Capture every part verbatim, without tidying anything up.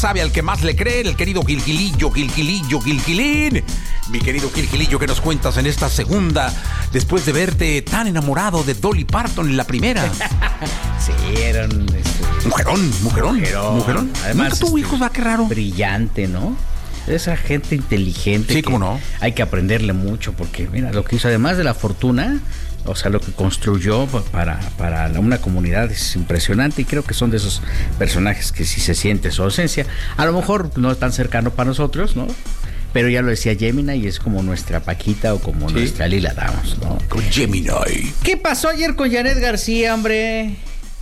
sabe al que más le cree, el querido Gilgilillo, Gilgilillo, Gilgilín. Mi querido Gilgilillo, ¿qué nos cuentas en esta segunda, después de verte tan enamorado de Dolly Parton en la primera? Sí, eran... Este, mujerón, mujerón, mujerón. mujerón. Además, ¿Nunca tuvo este, hijos? Va, qué raro. Brillante, ¿no? Esa gente inteligente. Sí, cómo no. Hay que aprenderle mucho porque, mira, lo que hizo, además de la fortuna, o sea, lo que construyó para, para una comunidad es impresionante y creo que son de esos personajes que sí se siente su ausencia. A lo mejor no es tan cercano para nosotros, ¿no? Pero ya lo decía Gemini y es como nuestra Paquita o como ¿sí? nuestra Lila Downs, ¿no? Con Gemini. ¿Qué pasó ayer con Janet García, hombre?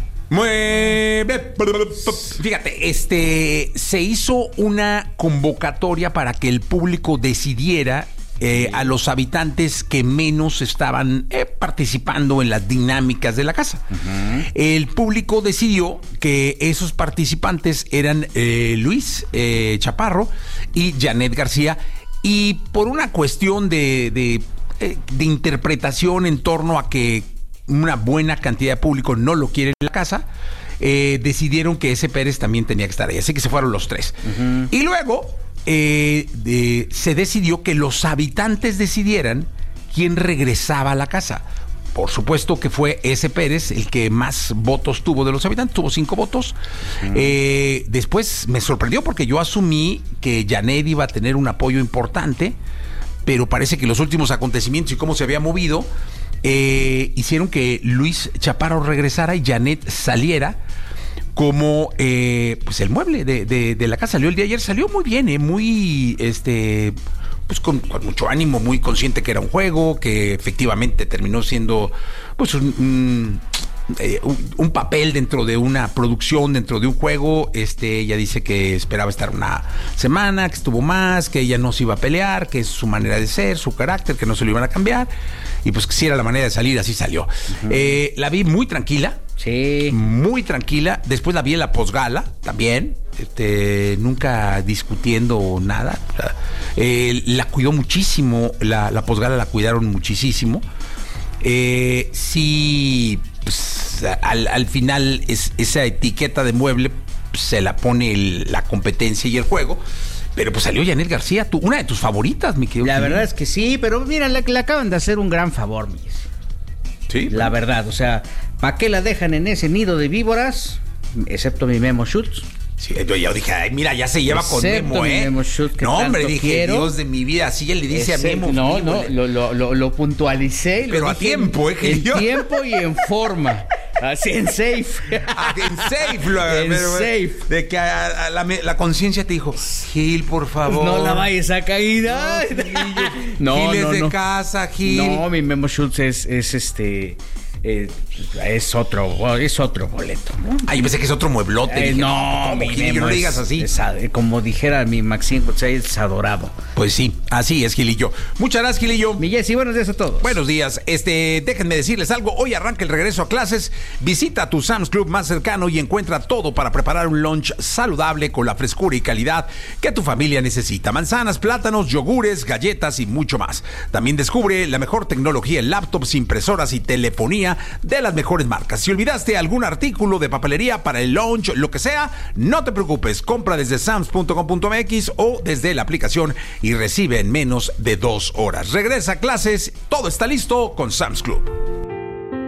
Mueve. Fíjate, este se hizo una convocatoria para que el público decidiera eh, a los habitantes que menos estaban eh, participando en las dinámicas de la casa. Uh-huh. El público decidió que esos participantes eran eh, Luis eh, Chaparro y Janet García, y por una cuestión de, de, eh, de interpretación en torno a que una buena cantidad de público no lo quiere en la casa, eh, decidieron que ese Pérez también tenía que estar ahí, así que se fueron los tres. Uh-huh. Y luego eh, de, se decidió que los habitantes decidieran quién regresaba a la casa. Por supuesto que fue ese Pérez el que más votos tuvo de los habitantes, tuvo cinco votos. Uh-huh. Eh, después me sorprendió porque yo asumí que Janet iba a tener un apoyo importante, pero parece que los últimos acontecimientos y cómo se había movido Eh, hicieron que Luis Chaparro regresara y Janet saliera como eh, pues el mueble de, de, de la casa. Salió el día de ayer, salió muy bien, eh, muy este pues con, con mucho ánimo, muy consciente que era un juego, que efectivamente terminó siendo pues un, un, eh, un, un papel dentro de una producción, dentro de un juego. Este, ella dice que esperaba estar una semana, que estuvo más, que ella no se iba a pelear, que es su manera de ser, su carácter, que no se lo iban a cambiar. Y pues que si era la manera de salir, así salió. Uh-huh. Eh, la vi muy tranquila. Sí. Muy tranquila. Después la vi en la posgala también. Este, nunca discutiendo nada. O sea, eh, la cuidó muchísimo. La, la posgala la cuidaron muchísimo. Eh, sí, pues, al, al final es, esa etiqueta de mueble pues, se la pone el, la competencia y el juego. Pero pues salió Janet García, tú, una de tus favoritas, mi querido. La verdad es que sí, pero mira, le, le acaban de hacer un gran favor, mi. Sí. La verdad, o sea, ¿para qué la dejan en ese nido de víboras? Excepto mi Memo Schultz. Sí, yo, yo dije, ay, mira, ya se lleva Excepto con Memo, ¿eh? Memo Schultz, que no, hombre, dije, quiero. Dios de mi vida, así él le dice Excepto, a Memo. No, sí, no, lo, lo, lo, lo puntualicé. Pero lo a tiempo, ¿eh? Que en yo... tiempo y en forma. Así, en safe. Ah, en safe. Lo, en pero, safe. De que a, a la, la conciencia te dijo, Gil, por favor. No la vayas a caer. No, no, Gil no, es de no. casa, Gil. No, mi Memo Schultz es, es este... Eh, es otro es otro boleto, ¿no? Ah, yo pensé que es otro mueblote. Eh, dije, no, mi Gil, no lo digas así. Es, es, como dijera mi Maxine, pues, es adorado. Pues sí, así es, Gilillo. Muchas gracias, Gilillo. Mi Jessy, buenos días a todos. Buenos días. Este, déjenme decirles algo. Hoy arranca el regreso a clases. Visita tu Sam's Club más cercano y encuentra todo para preparar un lunch saludable con la frescura y calidad que tu familia necesita. Manzanas, plátanos, yogures, galletas y mucho más. También descubre la mejor tecnología en laptops, impresoras y telefonía de las mejores marcas. Si olvidaste algún artículo de papelería para el lunch, lo que sea, no te preocupes. Compra desde sams punto com punto mx o desde la aplicación y recibe en menos de dos horas. Regresa a clases, todo está listo con Sam's Club.